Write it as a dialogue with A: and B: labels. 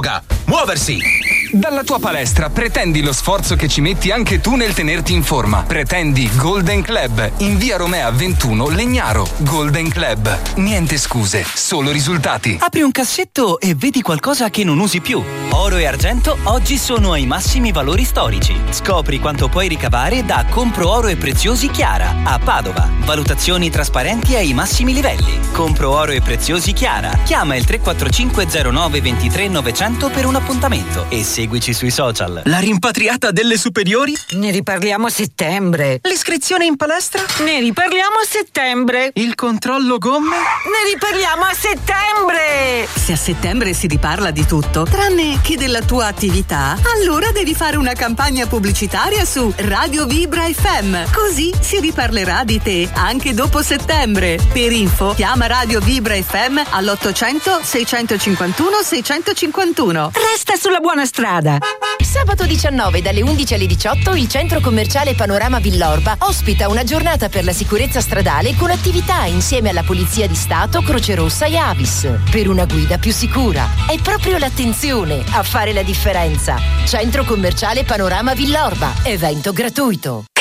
A: yoga, muoversi.
B: Dalla tua palestra pretendi lo sforzo che ci metti anche tu nel tenerti in forma. Pretendi Golden Club in via Romea 21 Legnaro. Golden Club. Niente scuse, solo risultati.
C: Apri un cassetto e vedi qualcosa che non usi più. Oro e argento oggi sono ai massimi valori storici. Scopri quanto puoi ricavare da Compro Oro e Preziosi Chiara a Padova. Valutazioni trasparenti ai massimi livelli. Compro Oro e Preziosi Chiara. Chiama il 345 09 23 900 per un appuntamento e seguici sui social.
D: La rimpatriata delle superiori?
E: Ne riparliamo a settembre.
D: L'iscrizione in palestra?
E: Ne riparliamo a settembre.
D: Il controllo gomme?
E: Ne riparliamo a settembre.
F: Se a settembre si riparla di tutto, tranne che della tua attività, allora devi fare una campagna pubblicitaria su Radio Vibra FM. Così si riparlerà di te anche dopo settembre. Per info, chiama Radio Vibra FM all'800 651 651. Resta sulla buona strada.
G: Sabato 19 dalle 11 alle 18 il centro commerciale Panorama Villorba ospita una giornata per la sicurezza stradale con attività insieme alla Polizia di Stato, Croce Rossa e Avis. Per una guida più sicura. È proprio l'attenzione a fare la differenza. Centro commerciale Panorama Villorba. Evento gratuito.